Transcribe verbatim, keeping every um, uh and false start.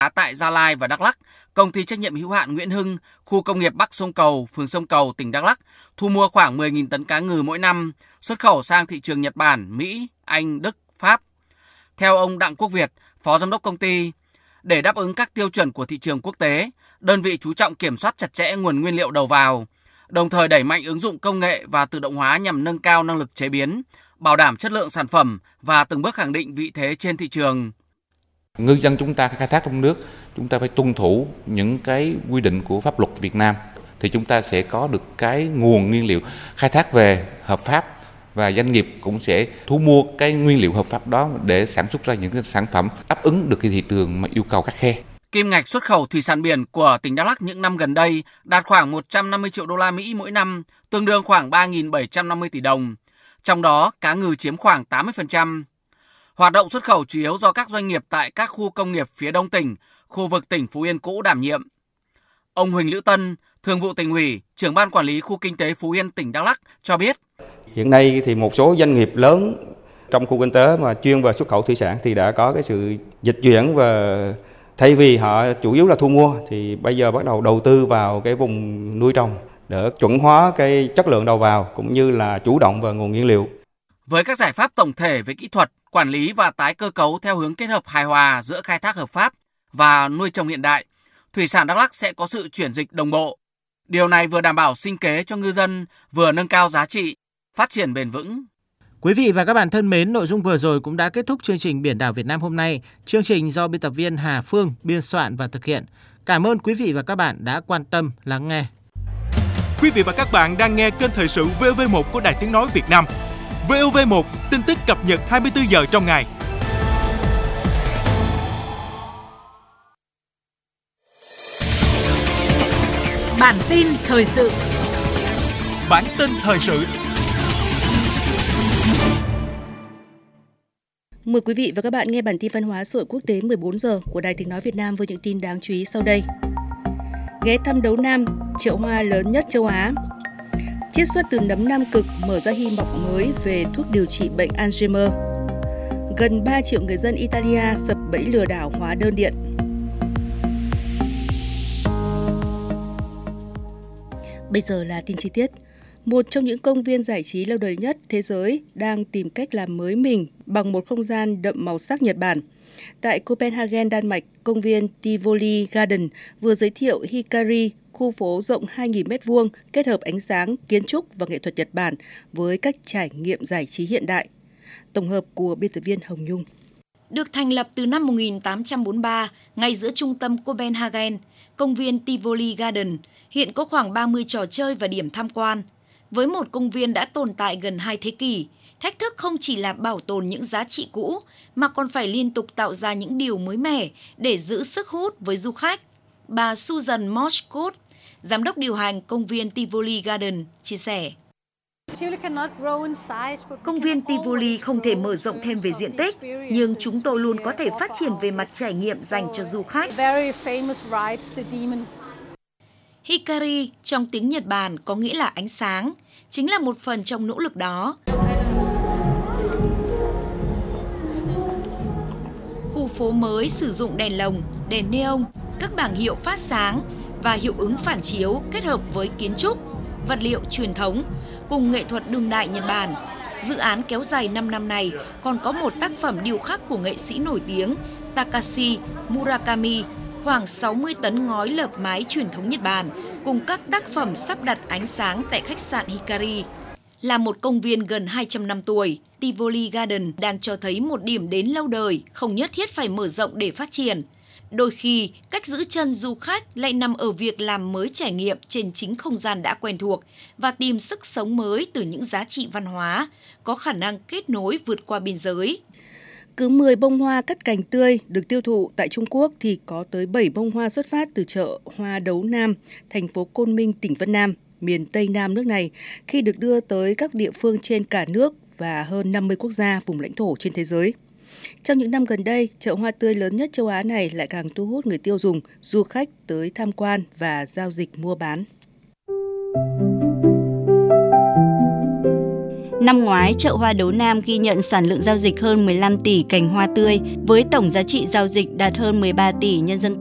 tại Gia Lai và Đắk Lắk, công ty trách nhiệm hữu hạn Nguyễn Hưng, khu công nghiệp Bắc Sông Cầu, phường Sông Cầu, tỉnh Đắk Lắk thu mua khoảng mười nghìn tấn cá ngừ mỗi năm, xuất khẩu sang thị trường Nhật Bản, Mỹ, Anh, Đức, Pháp. Theo ông Đặng Quốc Việt, Phó Giám đốc công ty, để đáp ứng các tiêu chuẩn của thị trường quốc tế, đơn vị chú trọng kiểm soát chặt chẽ nguồn nguyên liệu đầu vào, đồng thời đẩy mạnh ứng dụng công nghệ và tự động hóa nhằm nâng cao năng lực chế biến, bảo đảm chất lượng sản phẩm và từng bước khẳng định vị thế trên thị trường. Ngư dân chúng ta khai thác trong nước, chúng ta phải tuân thủ những cái quy định của pháp luật Việt Nam thì chúng ta sẽ có được cái nguồn nguyên liệu khai thác về hợp pháp và doanh nghiệp cũng sẽ thu mua cái nguyên liệu hợp pháp đó để sản xuất ra những cái sản phẩm đáp ứng được cái thị trường mà yêu cầu khắt khe. Kim ngạch xuất khẩu thủy sản biển của tỉnh Đắk Lắk những năm gần đây đạt khoảng một trăm năm mươi triệu đô la Mỹ mỗi năm, tương đương khoảng ba nghìn bảy trăm năm mươi tỷ đồng. Trong đó, cá ngừ chiếm khoảng tám mươi phần trăm. Hoạt động xuất khẩu chủ yếu do các doanh nghiệp tại các khu công nghiệp phía đông tỉnh, khu vực tỉnh Phú Yên cũ đảm nhiệm. Ông Huỳnh Lữ Tân, Thường vụ Tỉnh ủy, trưởng ban quản lý khu kinh tế Phú Yên tỉnh Đắk Lắk cho biết. Hiện nay thì một số doanh nghiệp lớn trong khu kinh tế mà chuyên về xuất khẩu thủy sản thì đã có cái sự dịch chuyển và thay vì họ chủ yếu là thu mua thì bây giờ bắt đầu đầu tư vào cái vùng nuôi trồng để chuẩn hóa cái chất lượng đầu vào cũng như là chủ động về nguồn nguyên liệu. Với các giải pháp tổng thể về kỹ thuật, quản lý và tái cơ cấu theo hướng kết hợp hài hòa giữa khai thác hợp pháp và nuôi trồng hiện đại, thủy sản Đắk Lắk sẽ có sự chuyển dịch đồng bộ. Điều này vừa đảm bảo sinh kế cho ngư dân, vừa nâng cao giá trị, phát triển bền vững. Quý vị và các bạn thân mến, nội dung vừa rồi cũng đã kết thúc chương trình Biển đảo Việt Nam hôm nay. Chương trình do biên tập viên Hà Phương biên soạn và thực hiện. Cảm ơn quý vị và các bạn đã quan tâm lắng nghe. Quý vị và các bạn đang nghe kênh thời sự vê o vê một của Đài Tiếng nói Việt Nam. vê o vê một, tin tức cập nhật hai mươi tư giờ trong ngày. Bản tin thời sự. Bản tin thời sự. Mời quý vị và các bạn nghe bản tin văn hóa xã hội quốc tế mười bốn giờ của Đài Tiếng nói Việt Nam với những tin đáng chú ý sau đây. Ghé thăm Đấu Nam, chợ hoa lớn nhất châu Á. Chiết xuất từ nấm Nam Cực mở ra hy vọng mới về thuốc điều trị bệnh Alzheimer. Gần ba triệu người dân Italia sập bẫy lừa đảo hóa đơn điện. Bây giờ là tin chi tiết. Một trong những công viên giải trí lâu đời nhất thế giới đang tìm cách làm mới mình bằng một không gian đậm màu sắc Nhật Bản. Tại Copenhagen, Đan Mạch, công viên Tivoli Garden vừa giới thiệu Hikari, khu phố rộng hai nghìn mét vuông kết hợp ánh sáng, kiến trúc và nghệ thuật Nhật Bản với các trải nghiệm giải trí hiện đại. Tổng hợp của biên tập viên Hồng Nhung. Được thành lập từ năm một nghìn tám trăm bốn mươi ba, ngay giữa trung tâm Copenhagen, công viên Tivoli Garden hiện có khoảng ba mươi trò chơi và điểm tham quan. Với một công viên đã tồn tại gần hai thế kỷ, thách thức không chỉ là bảo tồn những giá trị cũ, mà còn phải liên tục tạo ra những điều mới mẻ để giữ sức hút với du khách. Bà Susan Moshkut, giám đốc điều hành công viên Tivoli Garden, chia sẻ. Công viên Tivoli không thể mở rộng thêm về diện tích, nhưng chúng tôi luôn có thể phát triển về mặt trải nghiệm dành cho du khách. Hikari trong tiếng Nhật Bản có nghĩa là ánh sáng, chính là một phần trong nỗ lực đó. Khu phố mới sử dụng đèn lồng, đèn neon, các bảng hiệu phát sáng và hiệu ứng phản chiếu kết hợp với kiến trúc, vật liệu truyền thống cùng nghệ thuật đương đại Nhật Bản. Dự án kéo dài năm năm này còn có một tác phẩm điêu khắc của nghệ sĩ nổi tiếng Takashi Murakami, khoảng sáu mươi tấn ngói lợp mái truyền thống Nhật Bản cùng các tác phẩm sắp đặt ánh sáng tại khách sạn Hikari. Là một công viên gần hai trăm năm tuổi, Tivoli Garden đang cho thấy một điểm đến lâu đời, không nhất thiết phải mở rộng để phát triển. Đôi khi, cách giữ chân du khách lại nằm ở việc làm mới trải nghiệm trên chính không gian đã quen thuộc và tìm sức sống mới từ những giá trị văn hóa, có khả năng kết nối vượt qua biên giới. Cứ mười bông hoa cắt cành tươi được tiêu thụ tại Trung Quốc thì có tới bảy bông hoa xuất phát từ chợ hoa Đấu Nam, thành phố Côn Minh, tỉnh Vân Nam, miền Tây Nam nước này, khi được đưa tới các địa phương trên cả nước và hơn năm mươi quốc gia vùng lãnh thổ trên thế giới. Trong những năm gần đây, chợ hoa tươi lớn nhất châu Á này lại càng thu hút người tiêu dùng, du khách tới tham quan và giao dịch mua bán. Năm ngoái, chợ hoa Đấu Nam ghi nhận sản lượng giao dịch hơn mười lăm tỷ cành hoa tươi với tổng giá trị giao dịch đạt hơn mười ba tỷ nhân dân